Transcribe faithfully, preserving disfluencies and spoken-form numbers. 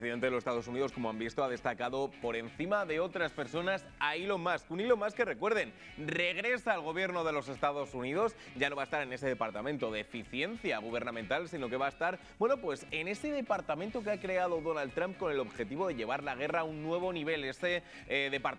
El presidente de los Estados Unidos, como han visto, ha destacado por encima de otras personas a Elon Musk. Un Elon Musk que, recuerden, regresa al gobierno de los Estados Unidos. Ya no va a estar en ese departamento de eficiencia gubernamental, sino que va a estar, bueno, pues en ese departamento que ha creado Donald Trump con el objetivo de llevar la guerra a un nuevo nivel. Este eh, departamento